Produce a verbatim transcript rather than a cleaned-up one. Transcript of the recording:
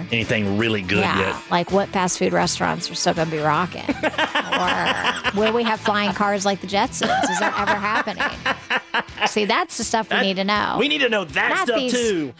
anything really good yeah, yet. like what fast food restaurants are still going to be rocking? Or will we have flying cars like the Jetsons? Is that ever happening? See, that's the stuff we That- need to know. We need to know that Not stuff these too.